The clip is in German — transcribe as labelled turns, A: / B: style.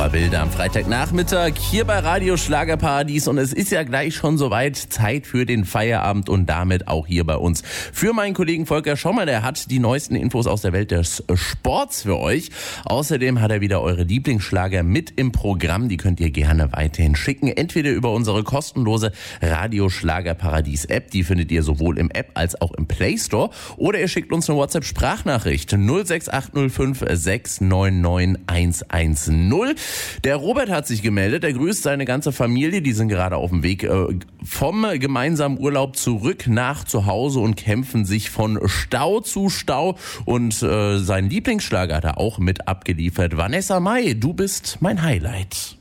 A: Laura Wilde am Freitagnachmittag hier bei Radio Schlagerparadies und es ist ja gleich schon soweit, Zeit für den Feierabend und damit auch hier bei uns. Für meinen Kollegen Volker Schommer, der hat die neuesten Infos aus der Welt des Sports für euch. Außerdem hat er wieder eure Lieblingsschlager mit im Programm, die könnt ihr gerne weiterhin schicken, entweder über unsere kostenlose Radio Schlagerparadies App, die findet ihr sowohl im App als auch im Play Store, oder ihr schickt uns eine WhatsApp-Sprachnachricht 06805 699 110. Der Robert hat sich gemeldet, er grüßt seine ganze Familie, die sind gerade auf dem Weg vom gemeinsamen Urlaub zurück nach zu Hause und kämpfen sich von Stau zu Stau und sein Lieblingsschlager hat er auch mit abgeliefert. Vanessa Mai, du bist mein Highlight.